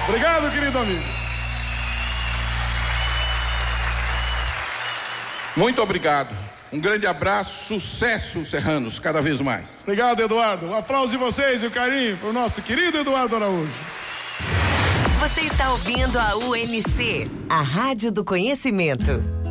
Obrigado, querido amigo. Muito obrigado. Um grande abraço, sucesso, Serranos, cada vez mais. Obrigado, Eduardo. Um aplauso de vocês e o carinho para o nosso querido Eduardo Araújo. Você está ouvindo a UNC, a Rádio do Conhecimento.